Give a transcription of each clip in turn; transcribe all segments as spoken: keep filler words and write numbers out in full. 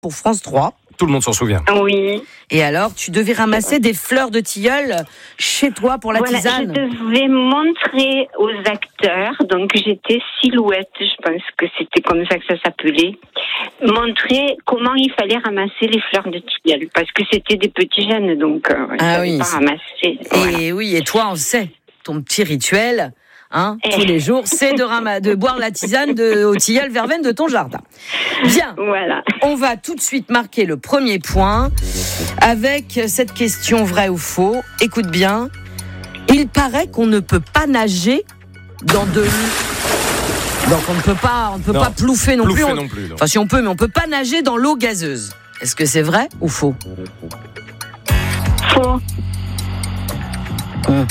pour France trois. Tout le monde s'en souvient. Oui. Et alors, tu devais ramasser des fleurs de tilleul chez toi pour la voilà, tisane. Je devais montrer aux acteurs, donc j'étais silhouette, je pense que c'était comme ça que ça s'appelait, montrer comment il fallait ramasser les fleurs de tilleul, parce que c'était des petits jeunes, donc euh, je ah savais oui, pas ramasser. Voilà. Et oui, et toi, on sait, ton petit rituel... Hein, tous les jours, c'est de, ram- de boire la tisane de, au tilleul verveine de ton jardin. Bien, voilà. On va tout de suite marquer le premier point avec cette question vraie ou faux. Écoute bien, il paraît qu'on ne peut pas nager dans de l'eau. Donc on ne peut pas, on ne peut non, pas plouffer non plouffer plus. On... non plus non. Enfin si on peut, mais on ne peut pas nager dans l'eau gazeuse. Est-ce que c'est vrai ou faux ? Faux. Hum.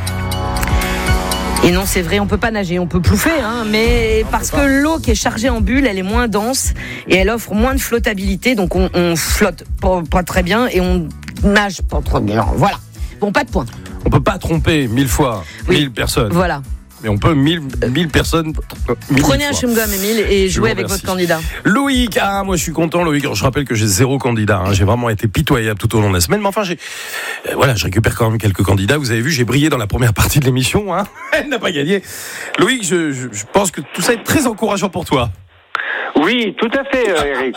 Et non, c'est vrai, on peut pas nager, on peut plouffer, hein, mais on parce que l'eau qui est chargée en bulles, elle est moins dense et elle offre moins de flottabilité, donc on, on flotte pas, pas très bien et on nage pas trop bien. Voilà. Bon, pas de point. On peut pas tromper mille fois, oui. mille personnes. Voilà. Mais on peut mille, mille personnes. Mille Prenez mille un chewing-gum, Émile, et jouez avec remercie. votre candidat. Loïc, ah, moi je suis content, Loïc. Je rappelle que j'ai zéro candidat. Hein. J'ai vraiment été pitoyable tout au long de la semaine. Mais enfin, j'ai, euh, voilà, je récupère quand même quelques candidats. Vous avez vu, j'ai brillé dans la première partie de l'émission. Hein. Elle n'a pas gagné. Loïc, je, je, je pense que tout ça est très encourageant pour toi. Oui, tout à fait, euh, Eric.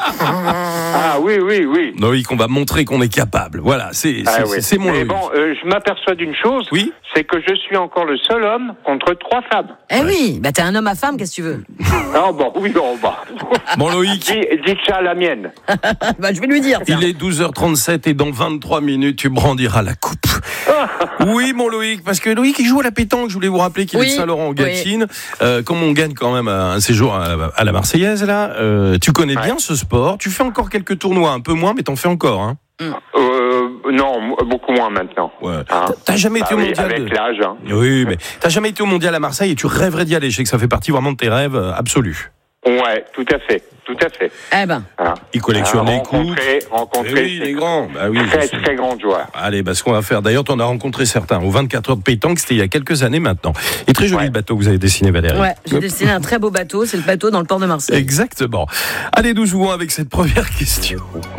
Ah oui, oui, oui. Loïc, on va montrer qu'on est capable. Voilà, c'est, c'est, ah, c'est, oui. c'est mon Mais Loïc. bon, euh, je m'aperçois d'une chose. Oui. C'est que je suis encore le seul homme contre trois femmes. Eh ouais. oui, bah t'es un homme à femme, qu'est-ce que tu veux ? Ah bon, oui, bon, bah. Bon, Loïc. Dis, dites ça à la mienne. Bah je vais lui dire. Tiens. Il est douze heures trente-sept et dans vingt-trois minutes, tu brandiras la coupe. Oui, mon Loïc, parce que Loïc, il joue à la pétanque. Je voulais vous rappeler qu'il oui, est de Saint-Laurent-en-Gâtine. Oui. Euh, comme on gagne quand même un séjour à, à la Marseillaise, là, euh, tu connais ouais. bien ce sport. Tu fais encore quelques tournois, un peu moins, mais t'en fais encore, hein. Euh, non, beaucoup moins maintenant. Ouais. Hein T'as jamais bah été au oui, mondial avec de... l'âge. Hein. Oui, mais t'as jamais été au mondial à Marseille et tu rêverais d'y aller. Je sais que ça fait partie vraiment de tes rêves euh, absolus. Ouais, tout à fait, tout à fait. Eh ben. Voilà. Il collectionne les coups. Rencontrer, rencontrer. Oui, les grands. Bah oui, très, très grands joueurs. Allez, bah, ce qu'on va faire. D'ailleurs, t'en as rencontré certains. Aux vingt-quatre heures de pétanque, c'était il y a quelques années maintenant. Et très joli ouais. le bateau que vous avez dessiné, Valérie. Ouais, j'ai dessiné un très beau bateau. C'est le bateau dans le port de Marseille. Exactement. Allez, nous jouons avec cette première question.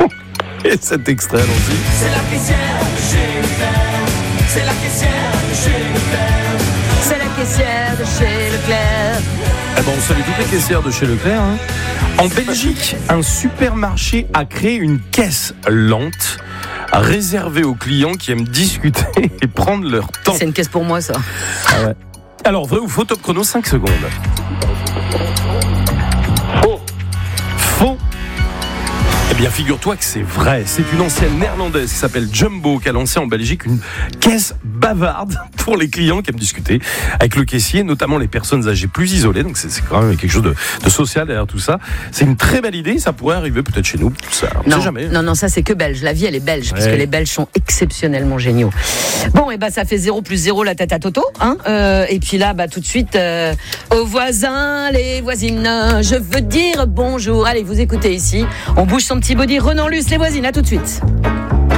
Et cet extrait, allons-y. C'est la caissière chez Leclerc. C'est la caissière chez Leclerc. C'est la caissière de chez Leclerc. Eh ben, on salue toutes les caissières de chez Leclerc. Hein. En Belgique, un supermarché a créé une caisse lente réservée aux clients qui aiment discuter et prendre leur temps. C'est une caisse pour moi, ça. Ah ouais. Alors, vrai ou faux, top chrono, cinq secondes. Faux. Faux. Eh bien, figure-toi que c'est vrai. C'est une ancienne néerlandaise qui s'appelle Jumbo qui a lancé en Belgique une caisse bavarde pour les clients qui aiment discuter avec le caissier, notamment les personnes âgées plus isolées. Donc, c'est, c'est quand même quelque chose de, de social derrière tout ça. C'est une très belle idée. Ça pourrait arriver peut-être chez nous. Ça, on non, sait jamais. non, non, ça c'est que belge. La vie, elle est belge, ouais. puisque les Belges sont exceptionnellement géniaux. Bon, et ben ça fait zéro plus zéro la tête à Toto. Hein euh, et puis là, bah tout de suite, euh, aux voisins, les voisines, je veux dire bonjour. Allez, vous écoutez ici. On bouge son petit body. Renan Luce, les voisines, à tout de suite.